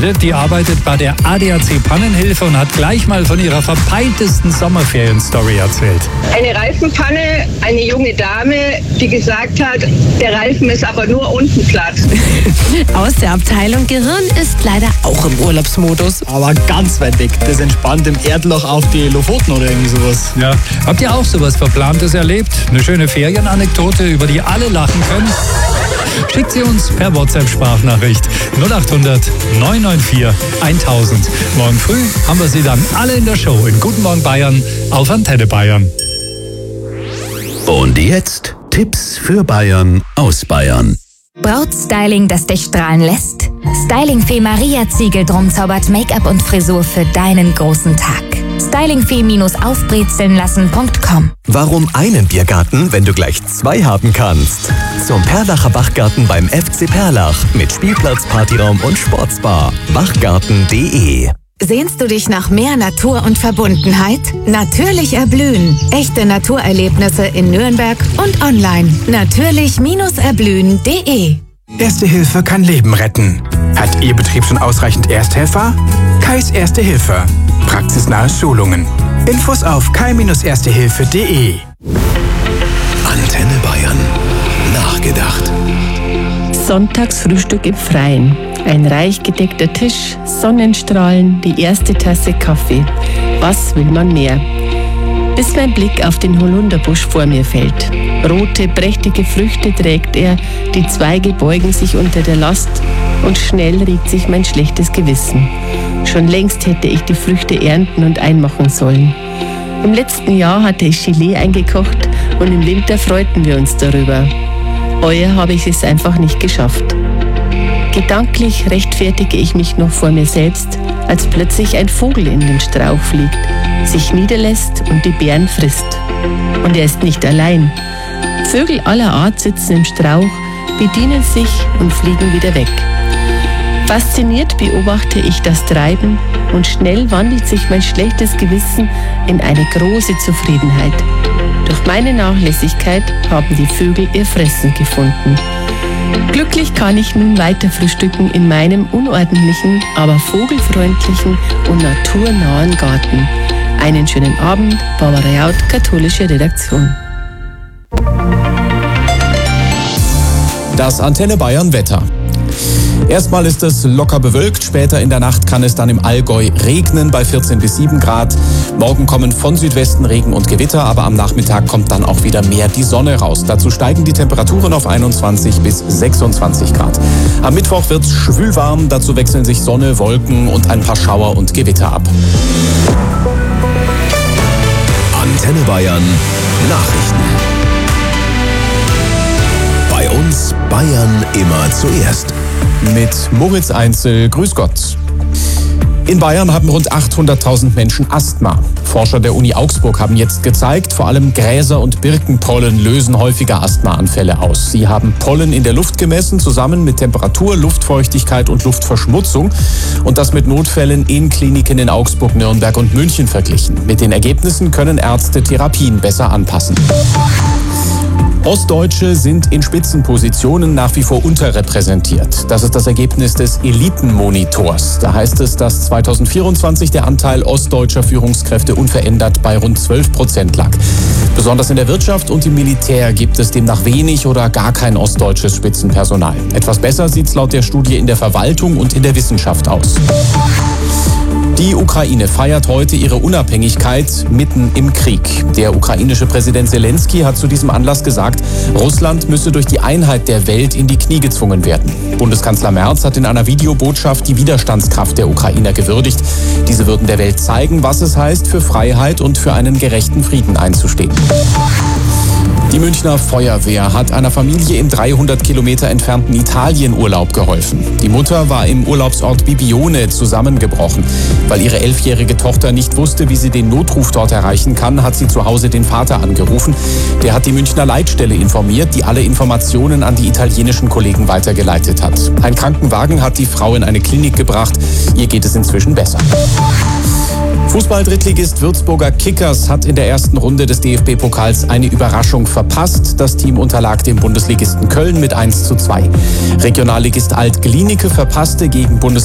gemeldet. Die arbeitet bei der ADAC Pannenhilfe und hat gleich mal von ihrer verpeiltesten Sommerferien-Story erzählt. Eine Reifenpanne, eine junge Dame, die gesagt hat, der Reifen ist aber nur unten platt. Aus der Abteilung Gehirn ist leider auch im Urlaubsmodus. Aber ganz weit weg. Das entspannt im Erdloch auf die Lofoten oder irgendwie sowas. Ja. Habt ihr auch sowas Verplantes erlebt? Eine schöne Ferienanekdote, über die alle lachen können? Schickt sie uns per WhatsApp-Sprachnachricht 0800 994 1000. Morgen früh haben wir sie dann alle in der Show in Guten Morgen Bayern auf Antenne Bayern. Und jetzt Tipps für Bayern aus Bayern. Brautstyling, das dich strahlen lässt? Stylingfee Maria Ziegeldrum zaubert Make-up und Frisur für deinen großen Tag. Stylingfee-aufbrezelnlassen.com. Warum einen Biergarten, wenn du gleich 2 haben kannst? Zum Perlacher Bachgarten beim FC Perlach mit Spielplatz, Partyraum und Sportsbar. Bachgarten.de. Sehnst du dich nach mehr Natur und Verbundenheit? Natürlich erblühen. Echte Naturerlebnisse in Nürnberg und online. Natürlich-erblühen.de. Erste Hilfe kann Leben retten. Hat Ihr Betrieb schon ausreichend Ersthelfer? Kais Erste Hilfe. Praxisnahe Schulungen. Infos auf kai-erstehilfe.de. Antenne Bayern. Nachgedacht. Sonntagsfrühstück im Freien. Ein reich gedeckter Tisch, Sonnenstrahlen, die erste Tasse Kaffee. Was will man mehr? Bis mein Blick auf den Holunderbusch vor mir fällt. Rote, prächtige Früchte trägt er, die Zweige beugen sich unter der Last und schnell regt sich mein schlechtes Gewissen. Schon längst hätte ich die Früchte ernten und einmachen sollen. Im letzten Jahr hatte ich Gelee eingekocht und im Winter freuten wir uns darüber. Heuer habe ich es einfach nicht geschafft. Gedanklich rechtfertige ich mich noch vor mir selbst, als plötzlich ein Vogel in den Strauch fliegt, sich niederlässt und die Beeren frisst. Und er ist nicht allein. Vögel aller Art sitzen im Strauch, bedienen sich und fliegen wieder weg. Fasziniert beobachte ich das Treiben und schnell wandelt sich mein schlechtes Gewissen in eine große Zufriedenheit. Durch meine Nachlässigkeit haben die Vögel ihr Fressen gefunden. Glücklich kann ich nun weiter frühstücken in meinem unordentlichen, aber vogelfreundlichen und naturnahen Garten. Einen schönen Abend, Barbara Jaud, katholische Redaktion. Das Antenne Bayern Wetter. Erstmal ist es locker bewölkt, später in der Nacht kann es dann im Allgäu regnen bei 14 bis 7 Grad. Morgen kommen von Südwesten Regen und Gewitter, aber am Nachmittag kommt dann auch wieder mehr die Sonne raus. Dazu steigen die Temperaturen auf 21 bis 26 Grad. Am Mittwoch wird es schwül warm, dazu wechseln sich Sonne, Wolken und ein paar Schauer und Gewitter ab. Antenne Bayern. Nachrichten. Bei uns Bayern immer zuerst. Mit Moritz Einzel, grüß Gott. In Bayern haben rund 800.000 Menschen Asthma. Forscher der Uni Augsburg haben jetzt gezeigt, vor allem Gräser und Birkenpollen lösen häufiger Asthmaanfälle aus. Sie haben Pollen in der Luft gemessen, zusammen mit Temperatur, Luftfeuchtigkeit und Luftverschmutzung und das mit Notfällen in Kliniken in Augsburg, Nürnberg und München verglichen. Mit den Ergebnissen können Ärzte Therapien besser anpassen. Ostdeutsche sind in Spitzenpositionen nach wie vor unterrepräsentiert. Das ist das Ergebnis des Elitenmonitors. Da heißt es, dass 2024 der Anteil ostdeutscher Führungskräfte unverändert bei rund 12% lag. Besonders in der Wirtschaft und im Militär gibt es demnach wenig oder gar kein ostdeutsches Spitzenpersonal. Etwas besser sieht es laut der Studie in der Verwaltung und in der Wissenschaft aus. Die Ukraine feiert heute ihre Unabhängigkeit mitten im Krieg. Der ukrainische Präsident Zelensky hat zu diesem Anlass gesagt, Russland müsse durch die Einheit der Welt in die Knie gezwungen werden. Bundeskanzler Merz hat in einer Videobotschaft die Widerstandskraft der Ukrainer gewürdigt. Diese würden der Welt zeigen, was es heißt, für Freiheit und für einen gerechten Frieden einzustehen. Die Münchner Feuerwehr hat einer Familie im 300 Kilometer entfernten Italien Urlaub geholfen. Die Mutter war im Urlaubsort Bibione zusammengebrochen. Weil ihre 11-jährige Tochter nicht wusste, wie sie den Notruf dort erreichen kann, hat sie zu Hause den Vater angerufen. Der hat die Münchner Leitstelle informiert, die alle Informationen an die italienischen Kollegen weitergeleitet hat. Ein Krankenwagen hat die Frau in eine Klinik gebracht. Ihr geht es inzwischen besser. Fußball-Drittligist Würzburger Kickers hat in der ersten Runde des DFB-Pokals eine Überraschung verpasst. Das Team unterlag dem Bundesligisten Köln mit 1:2. Regionalligist Alt-Glienicke verpasste gegen